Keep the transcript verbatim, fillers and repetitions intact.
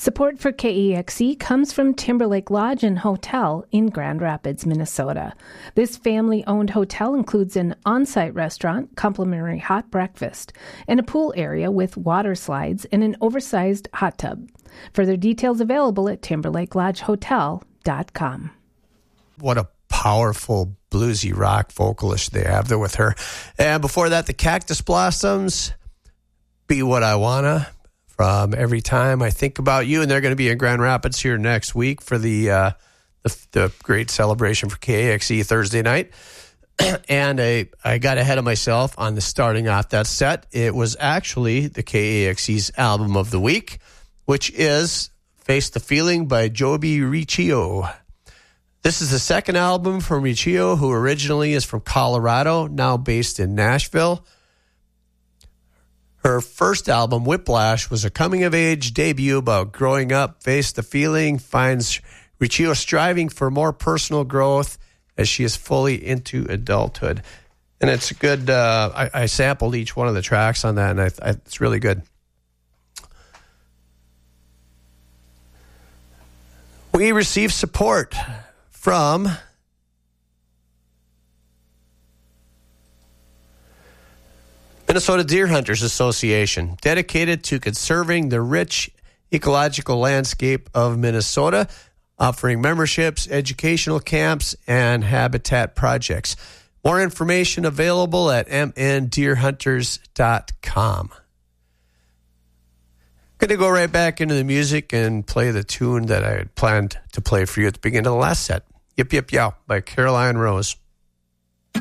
Support for K E X E comes from Timberlake Lodge and Hotel in Grand Rapids, Minnesota. This family-owned hotel includes an on-site restaurant, complimentary hot breakfast, and a pool area with water slides and an oversized hot tub. Further details available at timberlake lodge hotel dot com. What a powerful bluesy rock vocalist they have there with her. And before that, the Cactus Blossoms, Be What I Wanna, from Every Time I Think About You. And they're going to be in Grand Rapids here next week for the uh, the, the great celebration for K A X E Thursday night. And I, I got ahead of myself on the starting off that set. It was actually the K A X E's album of the week, which is Face the Feeling by Joby Riccio. This is the second album from Riccio, who originally is from Colorado, now based in Nashville. Her first album, Whiplash, was a coming-of-age debut about growing up. Face the Feeling finds Riccio striving for more personal growth as she is fully into adulthood. And it's a good, uh, I, I sampled each one of the tracks on that, and I, I, it's really good. We received support from Minnesota Deer Hunters Association, dedicated to conserving the rich ecological landscape of Minnesota, offering memberships, educational camps, and habitat projects. More information available at m n deer hunters dot com. Going to go right back into the music and play the tune that I had planned to play for you at the beginning of the last set. Yip Yip Yow by Caroline Rose.